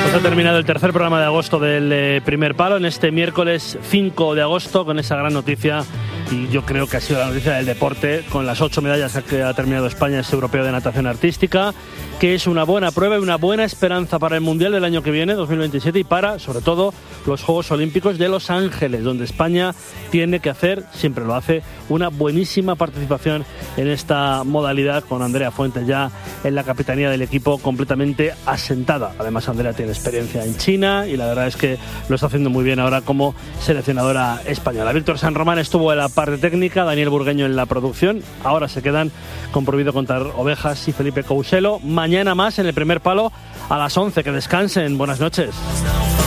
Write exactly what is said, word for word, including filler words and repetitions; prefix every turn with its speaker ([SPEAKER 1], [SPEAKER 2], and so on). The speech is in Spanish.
[SPEAKER 1] Pues ha terminado el tercer programa de agosto del eh, Primer Palo, en este miércoles cinco de agosto, con esa gran noticia, y yo creo que ha sido la noticia del deporte, con las ocho medallas que ha terminado España, es europeo de natación artística, que es una buena prueba y una buena esperanza para el Mundial del año que viene, dos mil veintisiete, y para, sobre todo, los Juegos Olímpicos de Los Ángeles, donde España tiene que hacer, siempre lo hace, una buenísima participación en esta modalidad, con Andrea Fuentes ya en la capitanía del equipo completamente asentada. Además, Andrea tiene experiencia en China y la verdad es que lo está haciendo muy bien ahora como seleccionadora española. Víctor San Román estuvo en la parte técnica, Daniel Burgueño en la producción. Ahora se quedan con Prohibido Contar Ovejas y Felipe Couselo. Mañana más en el Primer Palo a las once. Que descansen. Buenas noches.